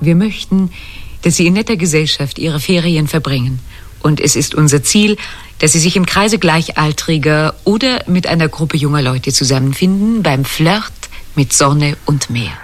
Wir möchten, dass Sie in netter Gesellschaft Ihre Ferien verbringen. Und es ist unser Ziel, dass Sie sich im Kreise Gleichaltriger oder mit einer Gruppe junger Leute zusammenfinden beim Flirt mit Sonne und Meer.